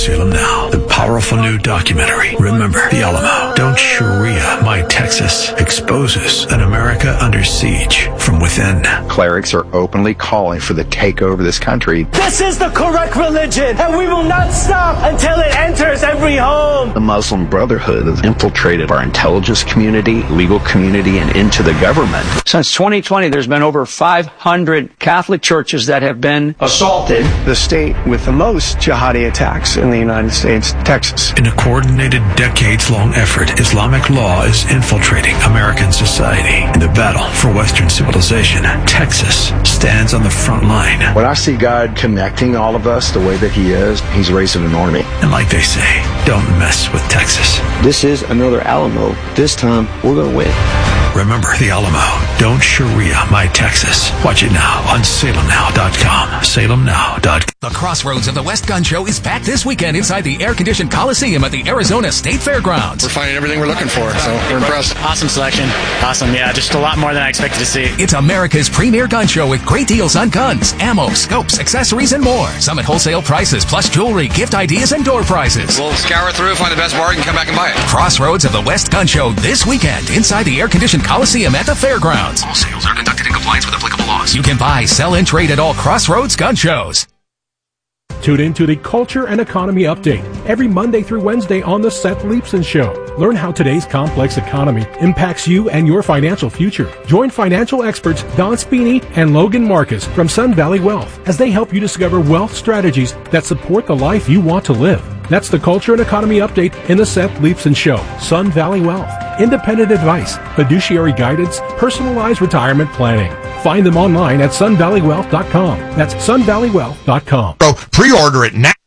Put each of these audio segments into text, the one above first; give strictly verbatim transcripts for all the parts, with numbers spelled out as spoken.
Salem Now, the powerful new documentary, Remember the Alamo, Don't Sharia My Texas, exposes an America under siege from within. Clerics are openly calling for the takeover of this country. This is the correct religion, and we will not stop until it enters every home. The Muslim Brotherhood has infiltrated our intelligence community, legal community, and into the government. Since twenty twenty, there's been over five hundred Catholic churches that have been assaulted. The state with the most jihadi attacks in the United States, Texas. In a coordinated, decades-long effort, Islamic law is infiltrating American society. In the battle for Western civilization, Texas stands on the front line. When I see God connecting all of us the way that he is, he's raising an army. And like they say, don't mess with Texas. This is another Alamo. This time, we're going to win. Remember the Alamo. Don't Sharia My Texas. Watch it now on Salem Now dot com. Salem Now dot com. The Crossroads of the West Gun Show is back this weekend inside the air-conditioned Coliseum at the Arizona State Fairgrounds. We're finding everything we're looking for, so we're impressed. Awesome selection. Awesome, yeah, just a lot more than I expected to see. It's America's premier gun show with great deals on guns, ammo, scopes, accessories, and more. Some at wholesale prices, plus jewelry, gift ideas, and door prizes. We'll scour through, find the best bargain, come back and buy it. Crossroads of the West Gun Show this weekend inside the air-conditioned Coliseum at the Fairgrounds. All sales are conducted in compliance with applicable laws. You can buy, sell, and trade at all Crossroads gun shows. Tune in to the Culture and Economy Update every Monday through Wednesday on The Seth Leibson Show. Learn how today's complex economy impacts you and your financial future. Join financial experts Don Spini and Logan Marcus from Sun Valley Wealth as they help you discover wealth strategies that support the life you want to live. That's the Culture and Economy Update in The Seth Leibson Show. Sun Valley Wealth. Independent advice, fiduciary guidance, personalized retirement planning. Find them online at sun valley wealth dot com. That's sun valley wealth dot com. So pre-order it now.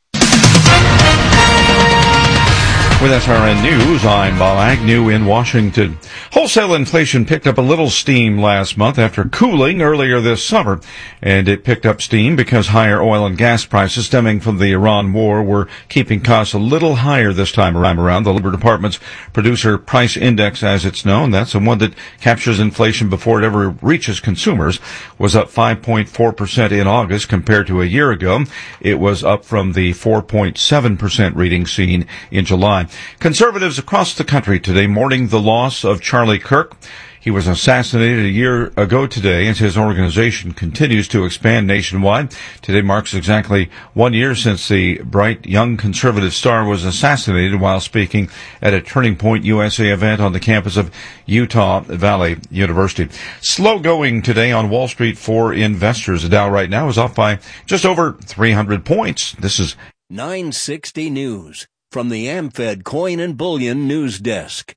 With S R N News, I'm Bob Agnew in Washington. Wholesale inflation picked up a little steam last month after cooling earlier this summer, and it picked up steam because higher oil and gas prices stemming from the Iran war were keeping costs a little higher this time around. The Labor Department's Producer Price Index, as it's known, that's the one that captures inflation before it ever reaches consumers, was up five point four percent in August compared to a year ago. It was up from the four point seven percent reading seen in July. Conservatives across the country today mourning the loss of Charlie Kirk. He was assassinated a year ago today as his organization continues to expand nationwide. Today marks exactly one year since the bright young conservative star was assassinated while speaking at a Turning Point U S A event on the campus of Utah Valley University. Slow going today on Wall Street for investors. The Dow right now is off by just over three hundred points. This is nine sixty News from the AmFed Coin and Bullion News Desk.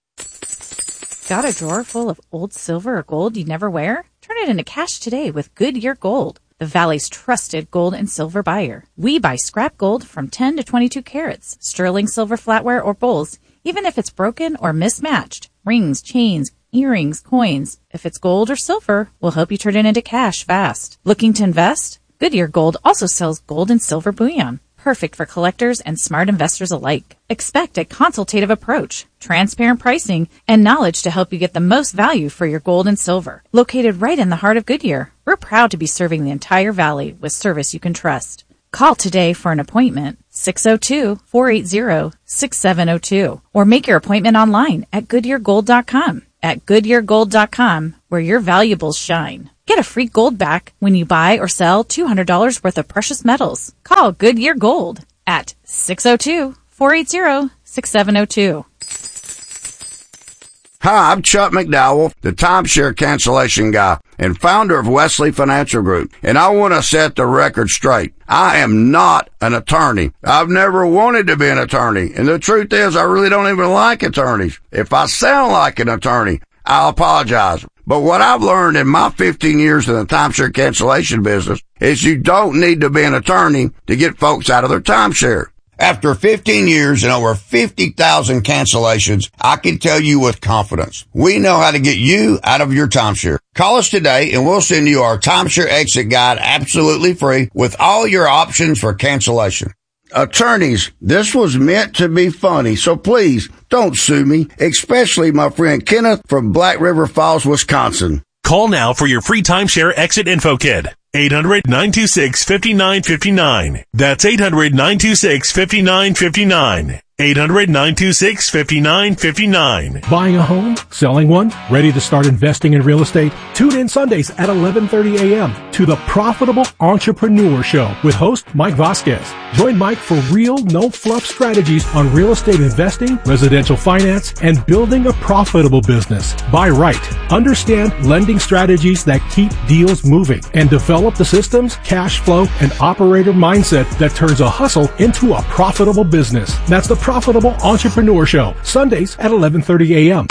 Got a drawer full of old silver or gold you never wear? Turn it into cash today with Goodyear Gold, the Valley's trusted gold and silver buyer. We buy scrap gold from ten to twenty-two carats, sterling silver flatware or bowls, even if it's broken or mismatched. Rings, chains, earrings, coins. If it's gold or silver, we'll help you turn it into cash fast. Looking to invest? Goodyear Gold also sells gold and silver bullion. Perfect for collectors and smart investors alike. Expect a consultative approach, transparent pricing, and knowledge to help you get the most value for your gold and silver. Located right in the heart of Goodyear, we're proud to be serving the entire valley with service you can trust. Call today for an appointment, six oh two, four eight zero, six seven oh two, or make your appointment online at goodyear gold dot com. At goodyear gold dot com, where your valuables shine. Get a free gold back when you buy or sell two hundred dollars worth of precious metals. Call Goodyear Gold at six oh two, four eight zero, six seven oh two. Hi, I'm Chuck McDowell, the timeshare cancellation guy and founder of Wesley Financial Group, and I want to set the record straight. I am not an attorney. I've never wanted to be an attorney, and the truth is I really don't even like attorneys. If I sound like an attorney, I'll apologize. But what I've learned in my fifteen years in the timeshare cancellation business is you don't need to be an attorney to get folks out of their timeshare. After fifteen years and over fifty thousand cancellations, I can tell you with confidence, we know how to get you out of your timeshare. Call us today and we'll send you our timeshare exit guide absolutely free with all your options for cancellation. Attorneys, this was meant to be funny, so please don't sue me, especially my friend Kenneth from Black River Falls, Wisconsin. Call now for your free timeshare exit info kit. eight hundred, nine two six, five nine five nine. That's eight hundred, nine two six, five nine five nine. eight hundred, nine two six, five nine five nine. Buying a home? Selling one? Ready to start investing in real estate? Tune in Sundays at eleven thirty a.m. to the Profitable Entrepreneur Show with host Mike Vasquez. Join Mike for real, no-fluff strategies on real estate investing, residential finance, and building a profitable business. Buy right. Understand lending strategies that keep deals moving and develop the systems, cash flow, and operator mindset that turns a hustle into a profitable business. That's the Profitable Entrepreneur Show, Sundays at eleven thirty a.m.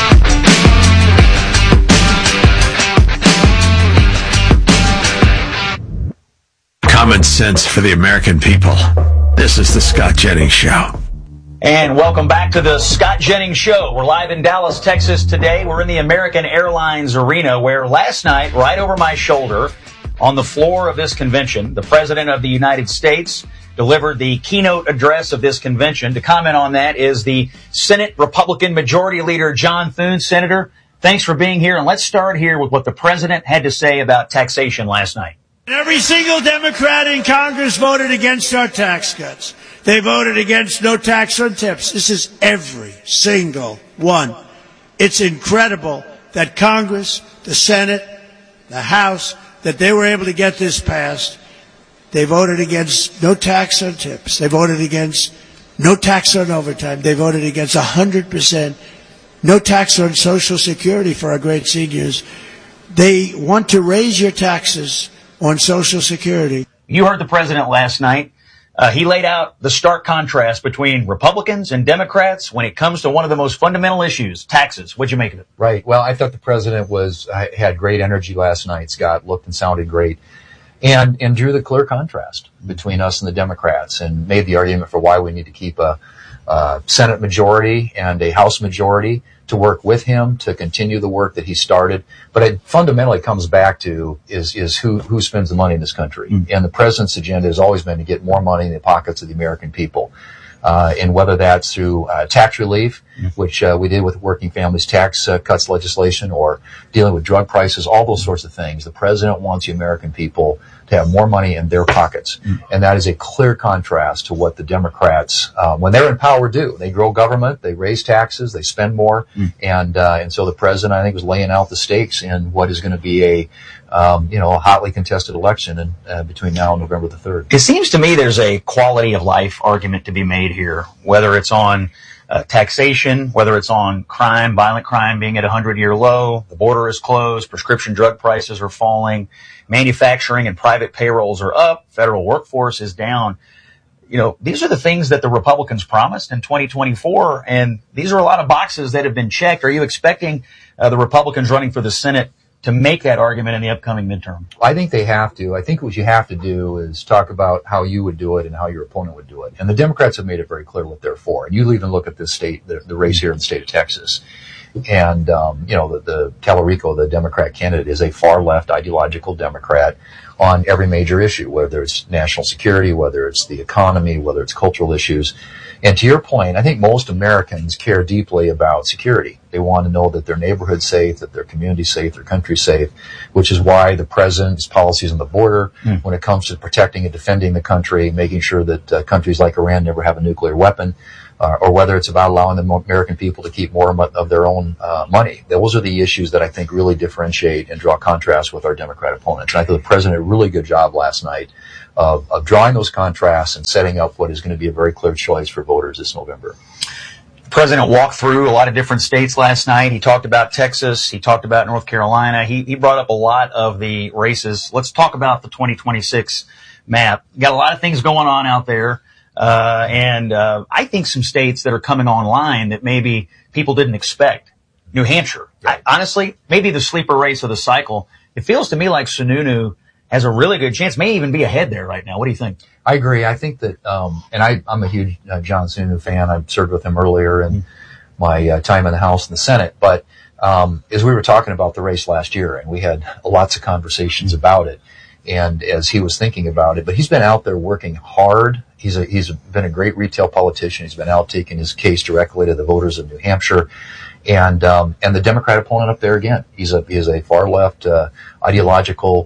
Common sense for the American people. This is the Scott Jennings Show. And welcome back to the Scott Jennings Show. We're live in Dallas, Texas today. We're in the American Airlines Arena, where last night, right over my shoulder, on the floor of this convention, the President of the United States delivered the keynote address of this convention. To comment on that is the Senate Republican Majority Leader, John Thune. Senator, thanks for being here. And let's start here with what the President had to say about taxation last night. Every single Democrat in Congress voted against our tax cuts. They voted against no tax on tips. This is every single one. It's incredible that Congress, the Senate, the House, that they were able to get this passed. They voted against no tax on tips. They voted against no tax on overtime. They voted against one hundred percent no tax on Social Security for our great seniors. They want to raise your taxes on Social Security. You heard the President last night. Uh, he laid out the stark contrast between Republicans and Democrats when it comes to one of the most fundamental issues, taxes. What'd you make of it? Right. Well, I thought the President was uh, had great energy last night, Scott. Looked and sounded great. And, and drew the clear contrast between us and the Democrats and made the argument for why we need to keep a, a Senate majority and a House majority to work with him to continue the work that he started. But it fundamentally comes back to is, is who, who spends the money in this country. Mm. And the President's agenda has always been to get more money in the pockets of the American people. Uh, and whether that's through uh, tax relief, mm. which uh, we did with working families tax uh, cuts legislation, or dealing with drug prices, all those sorts of things. The President wants the American people to have more money in their pockets. Mm. And that is a clear contrast to what the Democrats, uh, when they're in power, do. They grow government, they raise taxes, they spend more. Mm. And, uh, and so the President, I think, was laying out the stakes in what is going to be a, um, you know, a hotly contested election in, uh, between now and November the third. It seems to me there's a quality of life argument to be made here, whether it's on uh, taxation, whether it's on crime, violent crime being at a hundred-year low, the border is closed, prescription drug prices are falling, manufacturing and private payrolls are up, federal workforce is down. You know, these are the things that the Republicans promised in twenty twenty-four, and these are a lot of boxes that have been checked. Are you expecting uh, the Republicans running for the Senate to make that argument in the upcoming midterm? I think they have to. I think what you have to do is talk about how you would do it and how your opponent would do it. And the Democrats have made it very clear what they're for. And you even look at this state, the, the race here in the state of Texas. And, um, you know, the, the Talarico, the Democrat candidate, is a far-left ideological Democrat on every major issue, whether it's national security, whether it's the economy, whether it's cultural issues. And to your point, I think most Americans care deeply about security. They want to know that their neighborhood's safe, that their community's safe, their country's safe, which is why the President's policies on the border, mm. when it comes to protecting and defending the country, making sure that uh, countries like Iran never have a nuclear weapon, uh, or whether it's about allowing the American people to keep more of their own uh, money. Those are the issues that I think really differentiate and draw contrast with our Democrat opponents. And I think the President did a really good job last night Of, of drawing those contrasts and setting up what is going to be a very clear choice for voters this November. The President walked through a lot of different states last night. He talked about Texas. He talked about North Carolina. He, he brought up a lot of the races. Let's talk about the twenty twenty-six map. You got a lot of things going on out there. Uh, and, uh, I think some states that are coming online that maybe people didn't expect. New Hampshire. I, honestly, maybe the sleeper race of the cycle. It feels to me like Sununu has a really good chance, may even be ahead there right now. What do you think? I agree. I think that, um, and I, I'm a huge uh, John Sununu fan. I've served with him earlier in mm-hmm. my uh, time in the House and the Senate. But um, as we were talking about the race last year, and we had lots of conversations mm-hmm. about it, and as he was thinking about it, but he's been out there working hard. He's a, he's been a great retail politician. He's been out taking his case directly to the voters of New Hampshire. And, um, and the Democrat opponent up there again. He's a, he's a far left, uh, ideological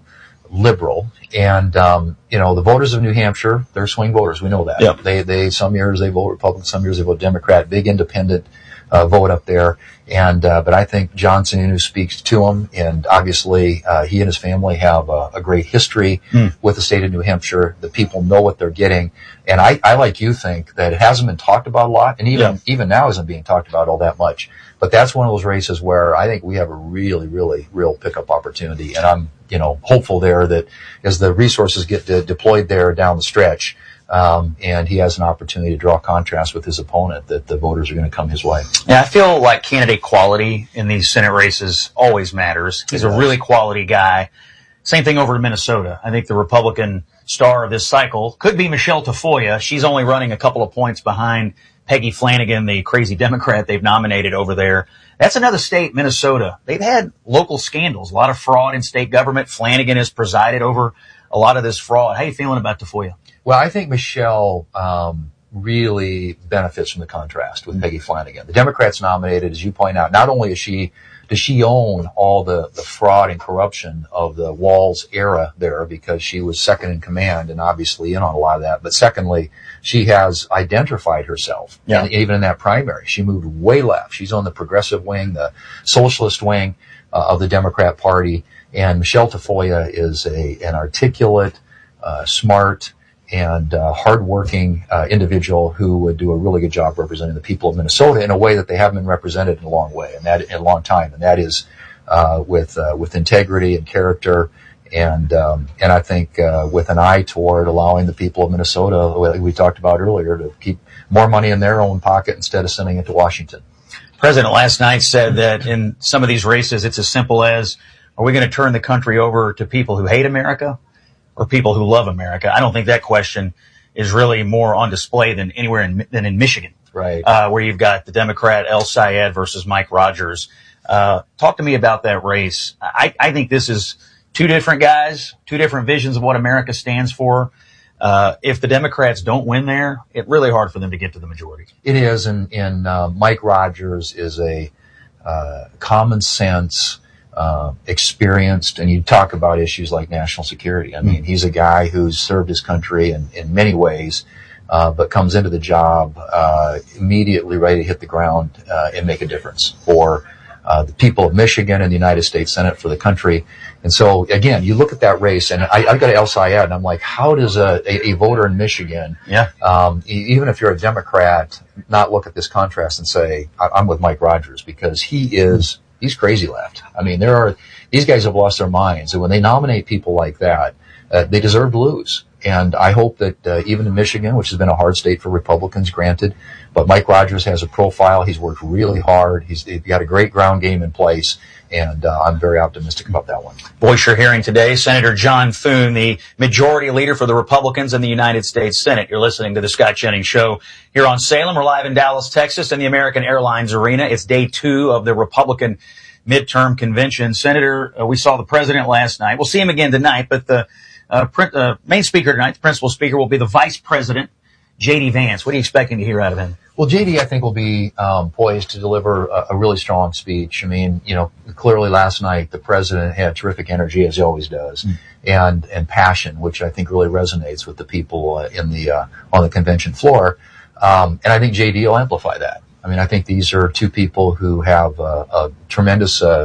liberal. And, um, you know, the voters of New Hampshire, they're swing voters. We know that. Yep. They, they, some years they vote Republican, some years they vote Democrat, big independent, uh, vote up there. And, uh, but I think John Sununu speaks to them. And obviously, uh, he and his family have a, a great history mm. with the state of New Hampshire. The people know what they're getting. And I, I, like you, think that it hasn't been talked about a lot. And even, yeah. even now isn't being talked about all that much. But that's one of those races where I think we have a really, really real pickup opportunity. And I'm, you know, hopeful there that as the resources get de- deployed there down the stretch, um, and he has an opportunity to draw contrast with his opponent, that the voters are going to come his way. Yeah, I feel like candidate quality in these Senate races always matters. He's a really quality guy. Same thing over in Minnesota. I think the Republican star of this cycle could be Michelle Tafoya. She's only running a couple of points behind Peggy Flanagan, the crazy Democrat they've nominated over there. That's another state, Minnesota. They've had local scandals, a lot of fraud in state government. Flanagan has presided over a lot of this fraud. How are you feeling about Tafoya? Well, I think Michelle um, really benefits from the contrast with mm-hmm. Peggy Flanagan. The Democrats nominated, as you point out, not only is she does she own all the, the fraud and corruption of the Walz era there, because she was second in command and obviously in on a lot of that. But secondly, she has identified herself. Yeah. And even in that primary, she moved way left. She's on the progressive wing, the socialist wing uh, of the Democrat Party. And Michelle Tafoya is a an articulate, uh, smart, and uh, hardworking uh, individual who would do a really good job representing the people of Minnesota in a way that they haven't been represented in a long way, and that in a long time, and that is uh, with uh, with integrity and character, and um, and I think uh, with an eye toward allowing the people of Minnesota, like we talked about earlier, to keep more money in their own pocket instead of sending it to Washington. The president last night said that in some of these races, it's as simple as, are we going to turn the country over to people who hate America or people who love America? I don't think that question is really more on display than anywhere in, than in Michigan, right? Uh, where you've got the Democrat El Sayed versus Mike Rogers. Uh, talk to me about that race. I, I think this is two different guys, two different visions of what America stands for. Uh, if the Democrats don't win there, it's really hard for them to get to the majority. It is, and, and uh, Mike Rogers is a uh, common sense, Uh, experienced, and you talk about issues like national security. I mean, he's a guy who's served his country in, in many ways, uh, but comes into the job uh, immediately ready to hit the ground uh, and make a difference for uh, the people of Michigan and the United States Senate, for the country. And so, again, you look at that race, and I, I got to El Sayed, and I'm like, how does a, a, a voter in Michigan, yeah. um, even if you're a Democrat, not look at this contrast and say, I, I'm with Mike Rogers, because he is He's crazy left. I mean, there are, these guys have lost their minds. And when they nominate people like that, uh, they deserve to lose. And I hope that, uh, even in Michigan, which has been a hard state for Republicans, granted, but Mike Rogers has a profile. He's worked really hard. He's, he's got a great ground game in place. And, uh, I'm very optimistic about that one. Voice you're hearing today, Senator John Thune, the majority leader for the Republicans in the United States Senate. You're listening to the Scott Jennings Show here on Salem. We're live in Dallas, Texas, in the American Airlines Arena. It's day two of the Republican midterm convention. Senator, uh, we saw the president last night. We'll see him again tonight, but the uh, pr- uh, main speaker tonight, the principal speaker, will be the vice president, J D Vance. What are you expecting to hear out of him? Well, J D, I think, will be um, poised to deliver a, a really strong speech. I mean, you know, clearly last night the president had terrific energy, as he always does, mm. and and passion, which I think really resonates with the people uh, in the uh, on the convention floor. Um, and I think J D will amplify that. I mean, I think these are two people who have uh, a tremendous uh,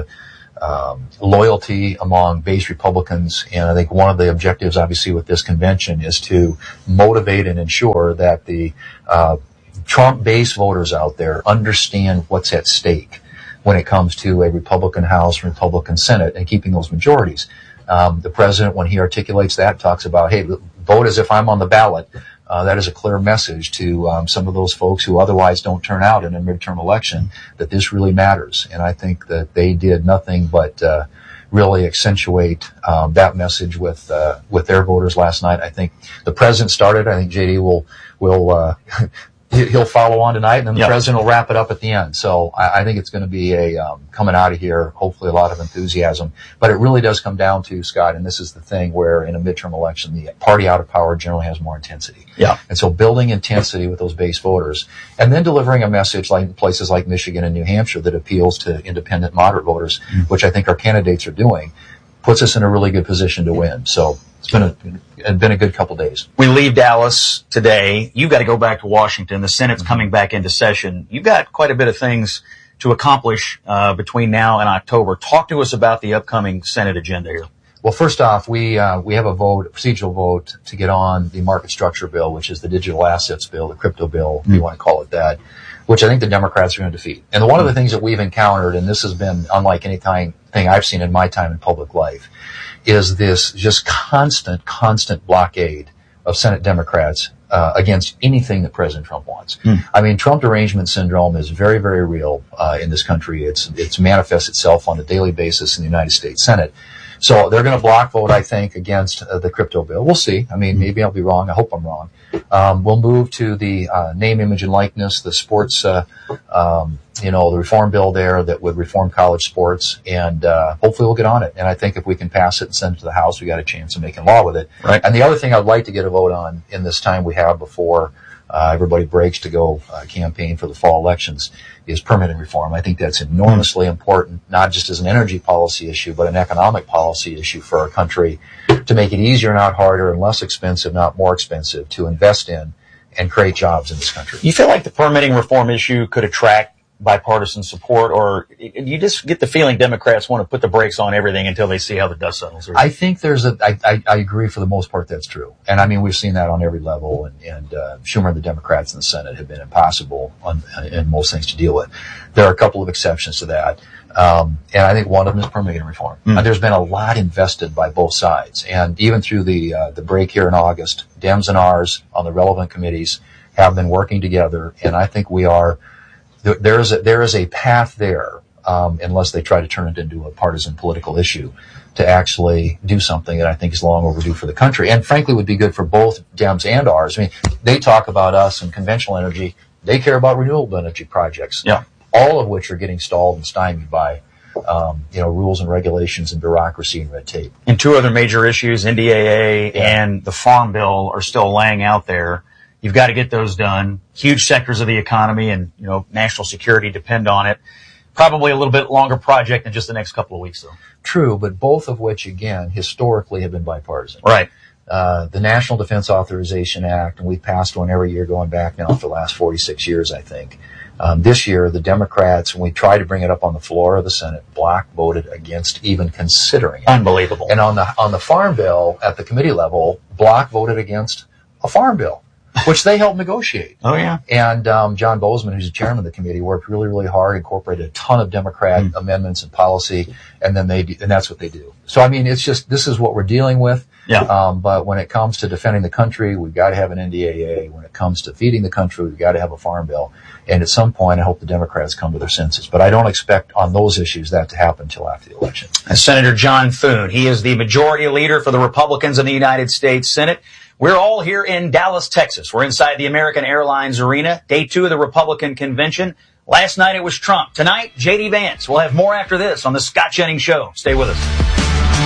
um, loyalty among base Republicans, and I think one of the objectives, obviously, with this convention is to motivate and ensure that the uh, Trump base voters out there understand what's at stake when it comes to a Republican House, Republican Senate, and keeping those majorities. Um, the president, when he articulates that, talks about, hey, vote as if I'm on the ballot. Uh, that is a clear message to um, some of those folks who otherwise don't turn out in a midterm election, that this really matters. And I think that they did nothing but uh, really accentuate um, that message with uh, with their voters last night. I think the president started. I think J D will will uh, he'll follow on tonight, and then the yep. president will wrap it up at the end. So I, I think it's going to be a um, coming out of here, hopefully a lot of enthusiasm. But it really does come down to, Scott, and this is the thing where in a midterm election, the party out of power generally has more intensity. Yeah. And so building intensity with those base voters, and then delivering a message like places like Michigan and New Hampshire that appeals to independent, moderate voters, mm-hmm. which I think our candidates are doing. puts us in a really good position to win. So it's been a, it's been a good couple days. We leave Dallas today. You've got to go back to Washington. The Senate's mm-hmm. coming back into session. You've got quite a bit of things to accomplish uh, between now and October. Talk to us about the upcoming Senate agenda here. Well, first off, we uh, we have a vote, a procedural vote, to get on the market structure bill, which is the digital assets bill, the crypto bill, if you want to call it that, which I think the Democrats are going to defeat. And one of the things that we've encountered, and this has been unlike any time, thing I've seen in my time in public life, is this just constant, constant blockade of Senate Democrats uh, against anything that President Trump wants. Mm. I mean, Trump derangement syndrome is very, very real uh, in this country. It's it's manifests itself on a daily basis in the United States Senate. So they're going to block vote, I think, against uh, the crypto bill. We'll see. I mean, maybe I'll be wrong. I hope I'm wrong. Um, we'll move to the uh, name, image, and likeness, the sports, uh, um, you know, the reform bill there that would reform college sports, and uh, hopefully we'll get on it. And I think if we can pass it and send it to the House, we got a chance of making law with it. Right. And the other thing I'd like to get a vote on in this time we have before uh, everybody breaks to go uh, campaign for the fall elections is permitting reform. I think that's enormously important, not just as an energy policy issue, but an economic policy issue for our country, to make it easier, not harder, and less expensive, not more expensive, to invest in and create jobs in this country. You feel like the permitting reform issue could attract bipartisan support, or you just get the feeling Democrats want to put the brakes on everything until they see how the dust settles? I think there's a, I, I, I agree for the most part that's true. And I mean, we've seen that on every level, and, and uh, Schumer and the Democrats in the Senate have been impossible on, in most things to deal with. There are a couple of exceptions to that. Um, and I think one of them is permitting reform. Mm. Uh, there's been a lot invested by both sides. And even through the, uh, the break here in August, Dems and ours on the relevant committees have been working together. And I think we are, there, there is a, there is a path there, um, unless they try to turn it into a partisan political issue, to actually do something that I think is long overdue for the country. And frankly would be good for both Dems and ours. I mean, they talk about us and conventional energy. They care about renewable energy projects. Yeah. All of which are getting stalled and stymied by, um, you know, rules and regulations and bureaucracy and red tape. And two other major issues, N D A A yeah. and the Farm Bill, are still laying out there. You've got to get those done. Huge sectors of the economy and, you know, national security depend on it. Probably a little bit longer project than just the next couple of weeks, though. True, but both of which, again, historically have been bipartisan. Right. Uh, the National Defense Authorization Act, and we've passed one every year going back now for the last forty-six years, I think. Um, this year, the Democrats, when we tried to bring it up on the floor of the Senate, block voted against even considering it. Unbelievable. And on the on the farm bill at the committee level, block voted against a farm bill, which they helped negotiate. Oh, yeah. And um, John Bozeman, who's the chairman of the committee, worked really, really hard, incorporated a ton of Democrat mm. amendments and policy, and then they do, and that's what they do. So, I mean, it's just, this is what we're dealing with. Yeah. Um, but when it comes to defending the country, we've got to have an N D A A. When it comes to feeding the country, we've got to have a farm bill. And at some point, I hope the Democrats come to their senses. But I don't expect on those issues that to happen until after the election. And Senator John Thune, he is the majority leader for the Republicans in the United States Senate. We're all here in Dallas, Texas. We're inside the American Airlines Arena, day two of the Republican convention. Last night it was Trump. Tonight, J D Vance. We'll have more after this on the Scott Jennings Show. Stay with us.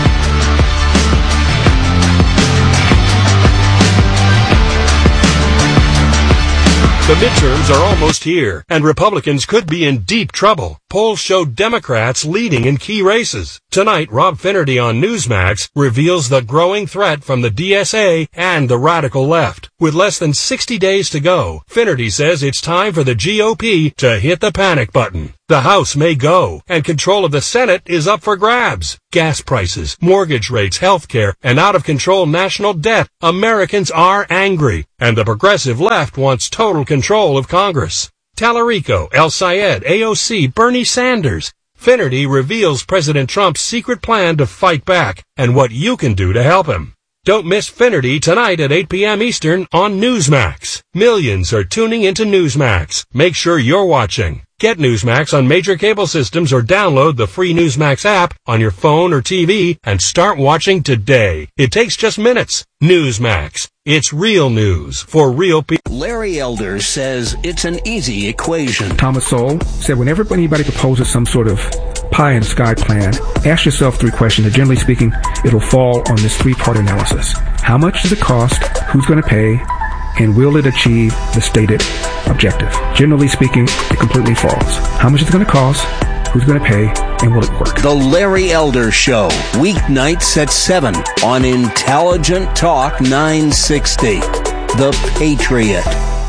The midterms are almost here, and Republicans could be in deep trouble. Polls show Democrats leading in key races. Tonight, Rob Finnerty on Newsmax reveals the growing threat from the D S A and the radical left. With less than sixty days to go, Finnerty says it's time for the G O P to hit the panic button. The House may go, and control of the Senate is up for grabs. Gas prices, mortgage rates, health care, and out-of-control national debt. Americans are angry, and the progressive left wants total control of Congress. Tallarico, El Sayed, A O C, Bernie Sanders. Finnerty reveals President Trump's secret plan to fight back, and what you can do to help him. Don't miss Finnerty tonight at eight p.m. Eastern on Newsmax. Millions are tuning into Newsmax. Make sure you're watching. Get Newsmax on major cable systems or download the free Newsmax app on your phone or T V and start watching today. It takes just minutes. Newsmax. It's real news for real people. Larry Elder says it's an easy equation. Thomas Sowell said whenever anybody proposes some sort of pie in the sky plan, ask yourself three questions, and generally speaking, it'll fall on this three-part analysis. How much does it cost? Who's going to pay? And will it achieve the stated objective? Generally speaking, it completely falls. How much is it going to cost? who's going to pay, and will it work? The Larry Elder Show, weeknights at seven on Intelligent Talk nine sixty. The Patriot.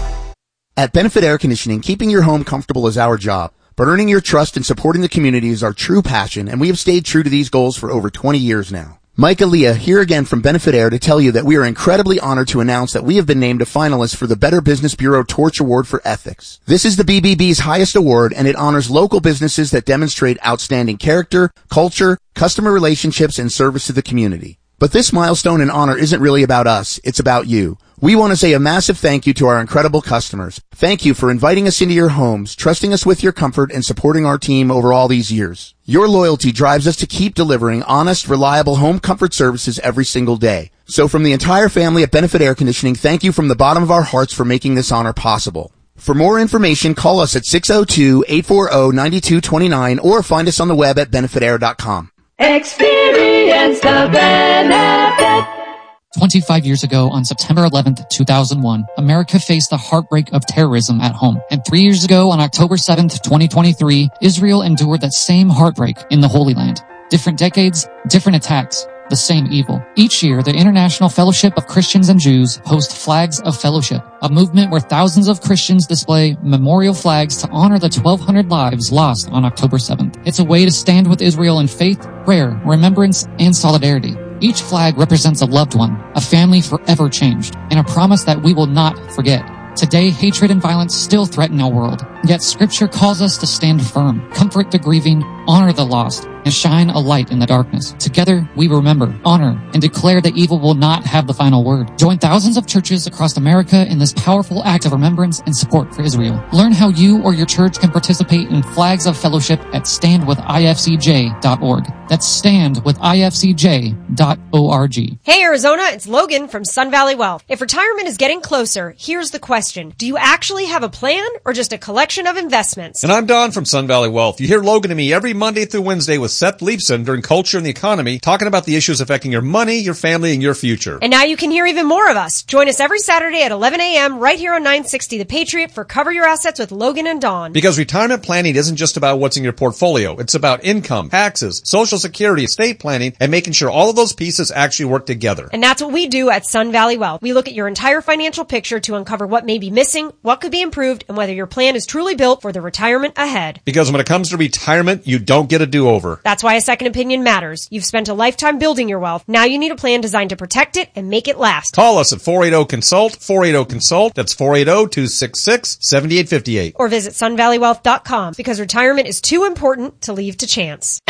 At Benefit Air Conditioning, keeping your home comfortable is our job, but earning your trust and supporting the community is our true passion, and we have stayed true to these goals for over twenty years now. Mike Aaliyah here again from Benefit Air to tell you that we are incredibly honored to announce that we have been named a finalist for the Better Business Bureau Torch Award for Ethics. This is the B B B's highest award, and it honors local businesses that demonstrate outstanding character, culture, customer relationships, and service to the community. But this milestone and honor isn't really about us, it's about you. We want to say a massive thank you to our incredible customers. Thank you for inviting us into your homes, trusting us with your comfort, and supporting our team over all these years. Your loyalty drives us to keep delivering honest, reliable home comfort services every single day. So from the entire family at Benefit Air Conditioning, thank you from the bottom of our hearts for making this honor possible. For more information, call us at six oh two, eight four oh, nine two two nine or find us on the web at benefit air dot com. Experience the benefit. twenty-five years ago, on September eleventh, two thousand one, America faced the heartbreak of terrorism at home. And three years ago, on October seventh, twenty twenty-three, Israel endured that same heartbreak in the Holy Land. Different decades, different attacks, the same evil. Each year, the International Fellowship of Christians and Jews hosts Flags of Fellowship, a movement where thousands of Christians display memorial flags to honor the twelve hundred lives lost on October seventh. It's a way to stand with Israel in faith, prayer, remembrance, and solidarity. Each flag represents a loved one, a family forever changed, and a promise that we will not forget. Today, hatred and violence still threaten our world, yet Scripture calls us to stand firm, comfort the grieving, honor the lost, and shine a light in the darkness. Together, we remember, honor, and declare that evil will not have the final word. Join thousands of churches across America in this powerful act of remembrance and support for Israel. Learn how you or your church can participate in Flags of Fellowship at stand with I F C J dot org. That's stand with I F C J dot org. Hey Arizona, it's Logan from Sun Valley Wealth. If retirement is getting closer, here's the question. Do you actually have a plan or just a collection of investments? And I'm Don from Sun Valley Wealth. You hear Logan and me every Monday through Wednesday with Seth Leibson during Culture and the Economy, talking about the issues affecting your money, your family, and your future. And now you can hear even more of us. Join us every Saturday at eleven a.m. right here on nine sixty The Patriot for Cover Your Assets with Logan and Don. Because retirement planning isn't just about what's in your portfolio. It's about income, taxes, Social Security, estate planning, and making sure all of those pieces actually work together. And that's what we do at Sun Valley Wealth. We look at your entire financial picture to uncover what may be missing, what could be improved, and whether your plan is truly built for the retirement ahead. Because when it comes to retirement, you don't get a do-over. That's why a second opinion matters. You've spent a lifetime building your wealth. Now you need a plan designed to protect it and make it last. Call us at four eight zero consult, four eight zero consult. That's four eight zero, two six six, seven eight five eight. Or visit sun valley wealth dot com because retirement is too important to leave to chance.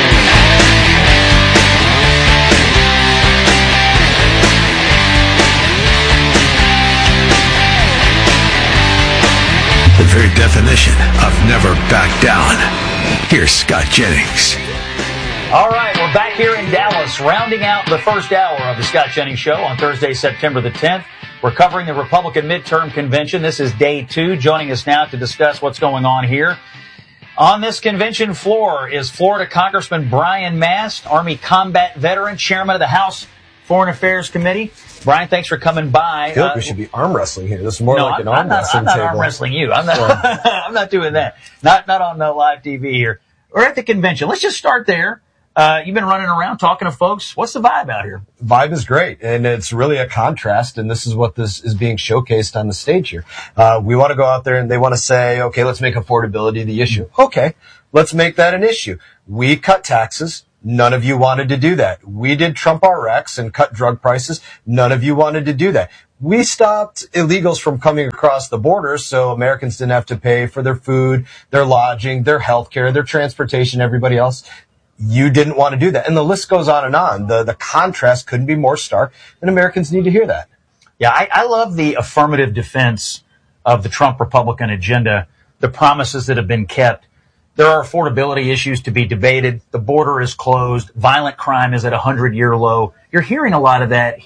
The very definition of never back down. Here's Scott Jennings. All right, we're back here in Dallas, rounding out the first hour of the Scott Jennings Show on Thursday, September the tenth. We're covering the Republican midterm convention. This is day two. Joining us now to discuss what's going on here. On this convention floor is Florida Congressman Brian Mast, Army combat veteran, chairman of the House Foreign Affairs Committee. Brian, thanks for coming by. I feel like uh, we should be arm wrestling here. This is more no, like I'm, an arm I'm not, wrestling I'm not table. arm wrestling you. I'm not. I'm not doing that. Not not on the live T V here. We're at the convention. Let's just start there. Uh, you've been running around talking to folks. What's the vibe out here? Vibe is great, and it's really a contrast, and this is what this is being showcased on the stage here. Uh, we want to go out there, and they want to say, okay, let's make affordability the issue. Okay, let's make that an issue. We cut taxes. None of you wanted to do that. We did Trump R X and cut drug prices. None of you wanted to do that. We stopped illegals from coming across the border so Americans didn't have to pay for their food, their lodging, their health care, their transportation, everybody else. You didn't want to do that. And the list goes on and on. The the contrast couldn't be more stark, and Americans need to hear that. Yeah, I, I love the affirmative defense of the Trump Republican agenda, the promises that have been kept. There are affordability issues to be debated. The border is closed. Violent crime is at a hundred-year low. You're hearing a lot of that